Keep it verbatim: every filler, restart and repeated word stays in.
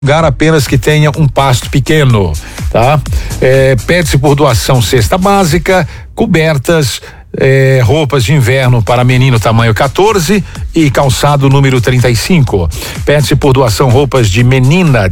lugar apenas que tenha um pasto pequeno, tá? É, pede-se por doação cesta básica, cobertas, é, roupas de inverno para menino tamanho quatorze e calçado número trinta e cinco. Pede-se por doação roupas de menina